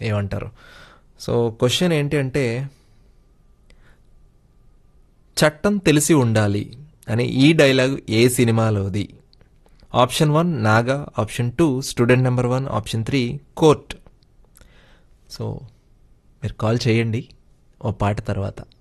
ఏమంటారు? So question ఏంటి అంటే, చట్టం తెలిసి ఉండాలి అని ఈ డైలాగ్ ఏ సినిమాలోది? Option 1 Naga, option 2 student number 1, option 3 court. So మీరు కాల్ చేయండి ఓ పాట తర్వాత.